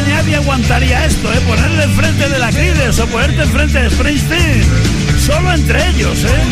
que nadie aguantaría esto, ponerle enfrente de la Acriles o ponerte enfrente de Springsteen. Solo entre ellos,